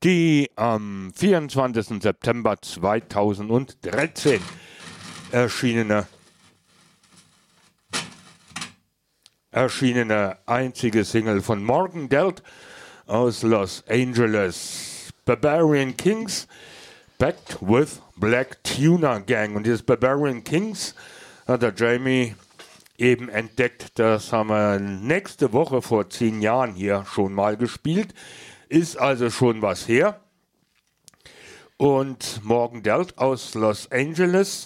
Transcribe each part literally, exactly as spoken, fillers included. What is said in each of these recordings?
die am vierundzwanzigsten September zweitausenddreizehn erschienene, erschienene einzige Single von Morgendelt aus Los Angeles. Barbarian Kings, backed with Black Tuna Gang. Und dieses Barbarian Kings hat der Jamie eben entdeckt. Das haben wir nächste Woche vor zehn Jahren hier schon mal gespielt. Ist also schon was her. Und Morgendelt aus Los Angeles.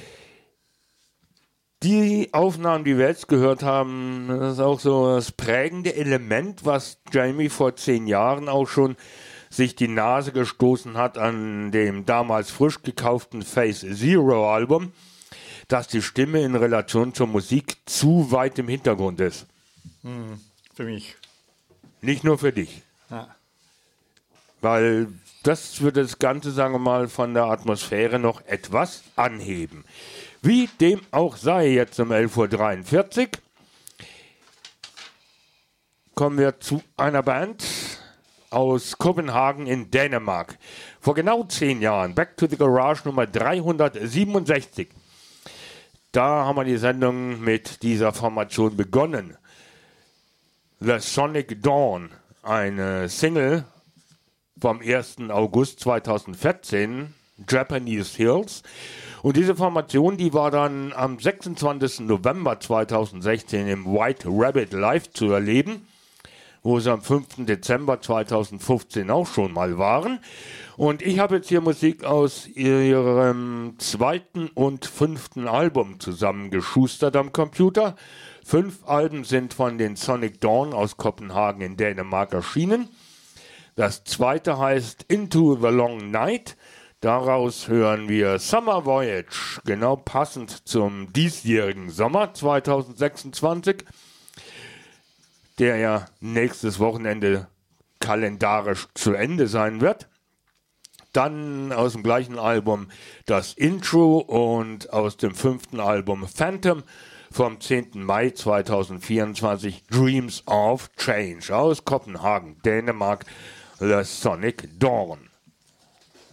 Die Aufnahmen, die wir jetzt gehört haben, das ist auch so das prägende Element, was Jamie vor zehn Jahren auch schon sich die Nase gestoßen hat an dem damals frisch gekauften Phase Zero Album, dass die Stimme in Relation zur Musik zu weit im Hintergrund ist. Hm, für mich. Nicht nur für dich. Ja. Weil das würde das Ganze, sagen wir mal, von der Atmosphäre noch etwas anheben. Wie dem auch sei, jetzt um elf Uhr dreiundvierzig kommen wir zu einer Band aus Kopenhagen in Dänemark. Vor genau zehn Jahren, Back to the Garage Nummer dreihundertsiebenundsechzig. Da haben wir die Sendung mit dieser Formation begonnen. The Sonic Dawn, eine Single vom ersten August zweitausendvierzehn, Japanese Hills. Und diese Formation, die war dann am sechsundzwanzigsten November zweitausendsechzehn im White Rabbit Live zu erleben, wo sie am fünften Dezember zweitausendfünfzehn auch schon mal waren. Und ich habe jetzt hier Musik aus ihrem zweiten und fünften Album zusammengeschustert am Computer. Fünf Alben sind von den Sonic Dawn aus Kopenhagen in Dänemark erschienen. Das zweite heißt Into the Long Night. Daraus hören wir Summer Voyage, genau passend zum diesjährigen Sommer zweitausendsechsundzwanzig, der ja nächstes Wochenende kalendarisch zu Ende sein wird. Dann aus dem gleichen Album das Intro und aus dem fünften Album Phantom vom zehnten Mai zweitausendvierundzwanzig Dreams of Change aus Kopenhagen, Dänemark, The Sonic Dawn.